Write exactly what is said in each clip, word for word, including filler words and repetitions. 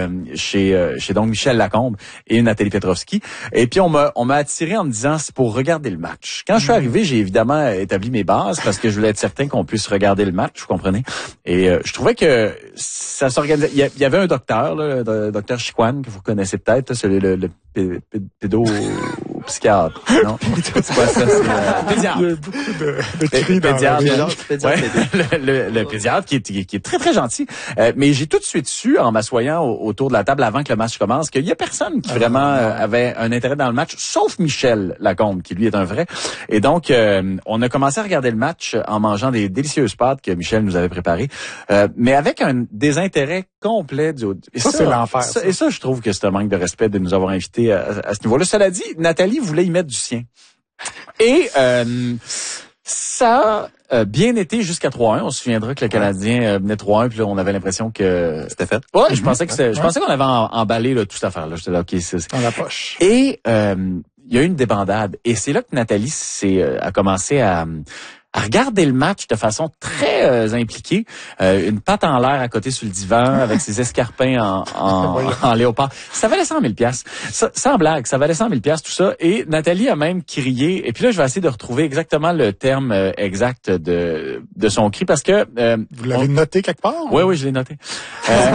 euh, chez euh, chez donc Michel Lacombe et Nathalie Petrovski. Et puis on m'a on m'a attiré en me disant c'est pour regarder le match. Quand je suis arrivé, j'ai évidemment établi mes bases parce que je voulais être certain qu'on puisse regarder le match, vous comprenez. Et euh, je trouvais que ça s'organisait. Il y avait un docteur, là, le docteur Chiquan, que vous connaissez peut-être, c'est le, le, le pédopsychiatre. Non, c'est quoi ça? C'est euh, pédiatre. Il y a beaucoup de, de cris dans pédiatre, le pédiatre, ouais, le, le, le pédiatre qui est, qui est très très gentil. Euh, mais j'ai tout de suite su en m'assoyant autour de la table avant que le match commence qu'il y a personne qui vraiment euh, avait un intérêt dans le match, sauf Michel Lacombe qui lui est un vrai. Et donc euh, on a commencé à regarder le match en mangeant des délicieuses pâtes que Michel nous avait préparées, euh, mais avec un désintérêt complet du. Et ça, ça c'est l'enfer. Ça, et ça, je trouve que c'est un manque de respect de nous avoir invités à, à ce niveau-là. Cela dit, Nathalie voulait y mettre du sien. Et euh, ça a bien été jusqu'à trois un. On se souviendra que le Canadien menait trois un, puis là, on avait l'impression que c'était fait. Ouais, mm-hmm. je pensais que c'est, je pensais qu'on avait emballé là, toute cette affaire-là. J'étais là, ok, c'est, c'est... dans la poche. Et euh, il y a eu une débandade. Et c'est là que Nathalie s'est, euh, a commencé à à regarder le match de façon très euh, impliquée, euh, une patte en l'air à côté sur le divan avec ses escarpins en, en, en léopard. Ça valait cent mille piastres. Ça, sans blague, ça valait cent mille piastres tout ça. Et Nathalie a même crié. Et puis là, je vais essayer de retrouver exactement le terme euh, exact de de son cri parce que euh, vous l'avez on... noté quelque part. Oui, oui, je l'ai noté. Euh,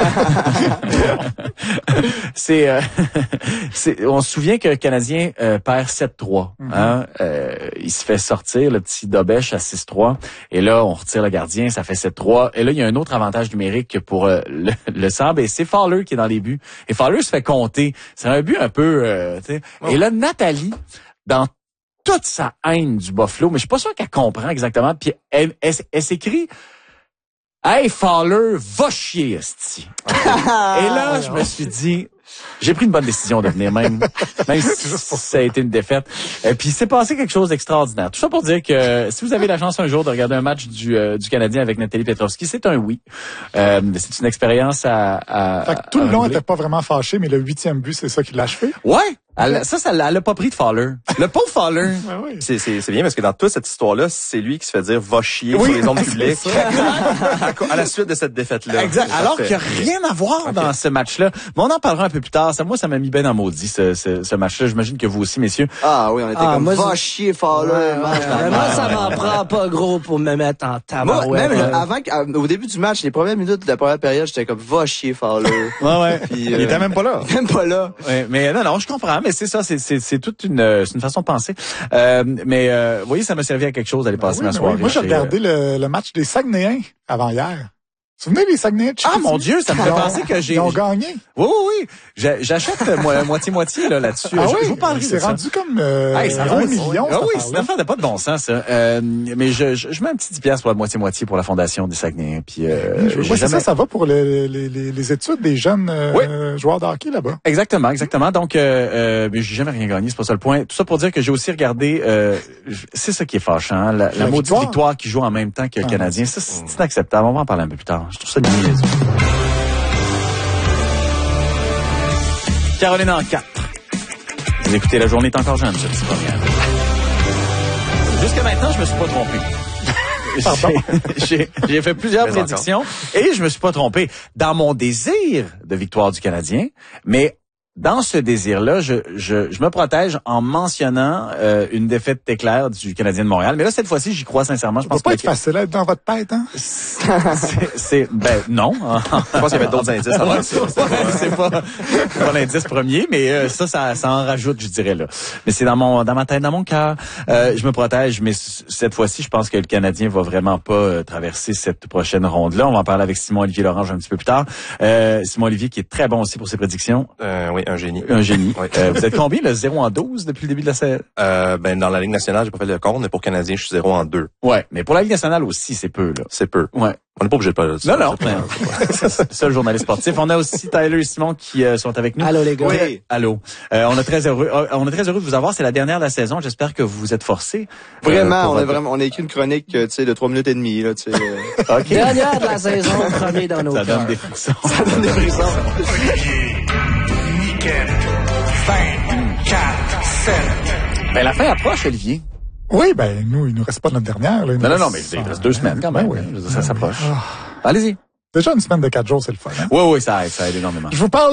c'est, euh, c'est, on se souvient que le Canadien euh, perd sept trois. Mm-hmm. Hein? Euh, il se fait sortir le petit Dobèche à six trois. Et là, on retire le gardien, ça fait sept trois. Et là, il y a un autre avantage numérique pour euh, le, le Sable, et c'est Fowler qui est dans les buts. Et Fowler se fait compter. C'est un but un peu... Euh, tu sais. Oh. Et là, Nathalie, dans toute sa haine du Buffalo, mais je suis pas sûr qu'elle comprend exactement, puis elle, elle, elle, elle s'écrit... Hey, Fowler, va chier, esti. Et là, je me suis dit... J'ai pris une bonne décision de venir, même, même si ça a été une défaite. Et puis, il s'est passé quelque chose d'extraordinaire. Tout ça pour dire que si vous avez la chance un jour de regarder un match du, euh, du Canadien avec Nathalie Petrovski, c'est un oui. Euh, c'est une expérience à... à fait que tout le long, elle n'était pas vraiment fâchée, mais le huitième but, c'est ça qui l'a achevé. Ouais. Elle, ça, ça, elle a pas pris de Fowler. Le pauvre Fowler. Ouais, oui. C'est, c'est, c'est bien parce que dans toute cette histoire-là, c'est lui qui se fait dire va chier oui, sur les ondes publiques à, à la suite de cette défaite-là. Exact. Alors qu'il n'y a rien à voir okay. dans ce match-là. Mais on en parlera un peu plus tard. Ça, moi, ça m'a mis bien dans maudit, ce, ce, ce match-là. J'imagine que vous aussi, messieurs. Ah oui, on était ah, comme moi, va chier Fowler. Ouais, ouais, moi, ça m'en prend pas gros pour me mettre en tabarouette. Moi, même ouais. avant, au début du match, les premières minutes de la première période, j'étais comme va chier Fowler. Ouais, ouais. Puis, euh, il était même pas là. Même pas là. Ouais, mais non, non, je comprends. Mais c'est ça, c'est, c'est c'est toute une, c'est une façon de penser. Euh, mais euh, vous voyez, ça m'a servi à quelque chose d'aller passer ben oui, ma soirée. Oui. Moi, j'ai regardé euh... le, le match des Saguenayens avant hier. Vous vous souvenez des Saguenayens? Ah mon Dieu, ça me fait penser que j'ai... Ils ont gagné. Oui, oui, oui. J'achète moitié-moitié là, là-dessus. Ah je, oui? je vous parlerai c'est de ça. rendu comme euh, hey, ça un million. Ah oui, c'est une affaire de pas de bon sens, ça. Euh, mais je, je, je mets un petit dix piastres pour la moitié-moitié pour la Fondation des Saguenayens. Puis, euh, je, ouais, jamais... ça, ça va pour les, les, les, les études des jeunes euh, oui. joueurs de hockey là-bas. Exactement, exactement. Donc, euh, euh, mais j'ai jamais rien gagné, c'est pas ça le point. Tout ça pour dire que j'ai aussi regardé... Euh, c'est ça qui est fâchant, la, la, la maudite victoire. victoire qui joue en même temps que le ah, Canadien. Ça, c'est, c'est inacceptable. On va en parler un peu plus tard. Je trouve ça niaiseux. Caroline en quatre. Vous écoutez, la journée est encore jeune, cette première. Jusqu'à maintenant, je me suis pas trompé. Pardon. J'ai, j'ai fait plusieurs mais prédictions encore. Et je me suis pas trompé dans mon désir de victoire du Canadien, mais dans ce désir-là, je, je, je me protège en mentionnant euh, une défaite éclair du Canadien de Montréal. Mais là, cette fois-ci, j'y crois sincèrement. Je pense ça va pas être facile à être dans votre tête, hein? C'est, c'est ben non. Je pense qu'il y avait d'autres indices. Ouais, c'est, c'est pas, c'est pas l'indice premier, mais euh, ça, ça, ça en rajoute, je dirais là. Mais c'est dans mon, dans ma tête, dans mon cœur. Euh, je me protège, mais cette fois-ci, je pense que le Canadien va vraiment pas euh, traverser cette prochaine ronde-là. On va en parler avec Simon-Olivier Lorange un petit peu plus tard. Euh, Simon-Olivier qui est très bon aussi pour ses prédictions. Euh, oui. Un génie. Un génie. Oui. Euh, vous êtes combien, le zéro en douze depuis le début de la série? Euh, ben, dans la Ligue nationale, j'ai pas fait le compte, mais pour Canadien, je suis zéro en deux. Ouais. Mais pour la Ligue nationale aussi, c'est peu, là. C'est peu. Ouais. On n'est pas obligé de parler de ça. Non, non. C'est seul journaliste sportif. On a aussi Tyler et Simon qui euh, sont avec nous. Allô, les gars. Oui. Allô. Euh, on est très heureux. Euh, on est très heureux de vous avoir. C'est la dernière de la saison. J'espère que vous vous êtes forcés. Vraiment, euh, on a vraiment, on a écrit une chronique, tu sais, de trois minutes et demie, là, tu sais. Okay. Dernière de la saison, premier dans nos Ça cœurs. donne des frissons. Ça donne des frissons. Nickel. vingt-quatre sept. Ben, la fin approche, Olivier. Oui, ben, nous, il nous reste pas notre dernière, là. Non, non, non, mais il reste deux semaines quand même. Ben, oui. Ça s'approche. Ah. Allez-y. Déjà, une semaine de quatre jours, c'est le fun, hein? Oui, oui, ça aide, ça aide énormément. Je vous parle